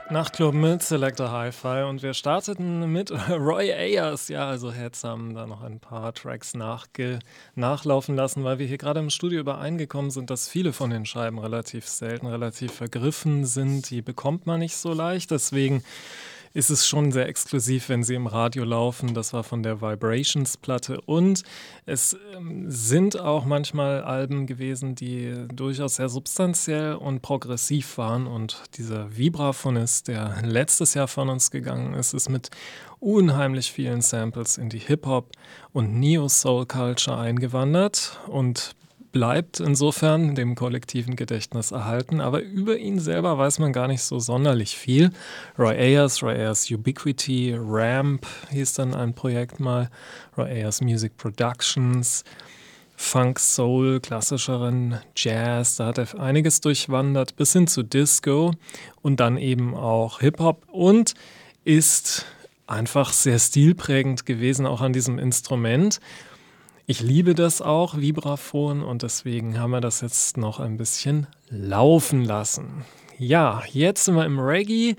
Nachtclub mit Selector Hi-Fi und wir starteten mit Roy Ayers. Ja, also Heads haben da noch ein paar Tracks nachlaufen lassen, weil wir hier gerade im Studio übereingekommen sind, dass viele von den Scheiben relativ selten, relativ vergriffen sind. Die bekommt man nicht so leicht, deswegen ist es schon sehr exklusiv, wenn sie im Radio laufen. Das war von der Vibrations-Platte und es sind auch manchmal Alben gewesen, die durchaus sehr substanziell und progressiv waren und dieser Vibraphonist, der letztes Jahr von uns gegangen ist, ist mit unheimlich vielen Samples in die Hip-Hop und Neo-Soul-Culture eingewandert und bleibt insofern dem kollektiven Gedächtnis erhalten, aber über ihn selber weiß man gar nicht so sonderlich viel. Roy Ayers Ubiquity, Ramp hieß dann ein Projekt mal, Roy Ayers Music Productions, Funk, Soul, klassischeren Jazz, da hat er einiges durchwandert, bis hin zu Disco und dann eben auch Hip-Hop und ist einfach sehr stilprägend gewesen, auch an diesem Instrument. Ich liebe das auch, Vibraphon, und deswegen haben wir das jetzt noch ein bisschen laufen lassen. Ja, jetzt sind wir im Reggae.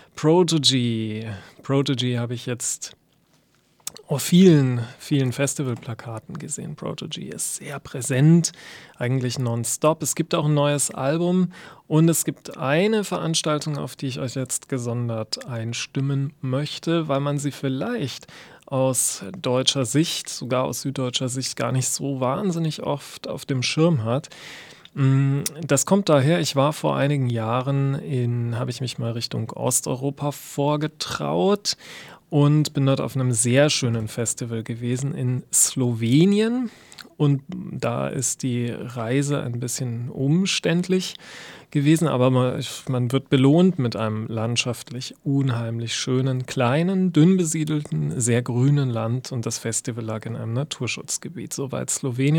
Prodigy. Prodigy habe ich jetzt auf vielen, vielen Festivalplakaten gesehen. Prodigy ist sehr präsent, eigentlich nonstop. Es gibt auch ein neues Album und es gibt eine Veranstaltung, auf die ich euch jetzt gesondert einstimmen möchte, weil man sie vielleicht aus deutscher Sicht, sogar aus süddeutscher Sicht, gar nicht so wahnsinnig oft auf dem Schirm hat. Das kommt daher, ich war vor einigen Jahren habe ich mich mal Richtung Osteuropa vorgetraut und bin dort auf einem sehr schönen Festival gewesen in Slowenien. Und da ist die Reise ein bisschen umständlich gewesen, aber man wird belohnt mit einem landschaftlich unheimlich schönen, kleinen, dünn besiedelten, sehr grünen Land und das Festival lag in einem Naturschutzgebiet. Soweit Slowenien.